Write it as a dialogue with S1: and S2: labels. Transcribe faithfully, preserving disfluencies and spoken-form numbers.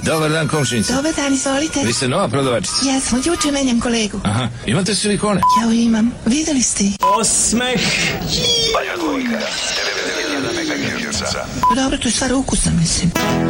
S1: Dobar dan, komšinice.
S2: Dobar dan, izvolite.
S1: Vi ste nova prodavačica?
S2: Jesmo, juče menjam kolegu.
S1: Aha, imate silikone?
S2: Jao, imam. Videli ste?
S3: Osmeh.
S4: Banja Dvojka, devedeset jedan megaherca.
S2: Dobro, to je stvar ukusa, mislim.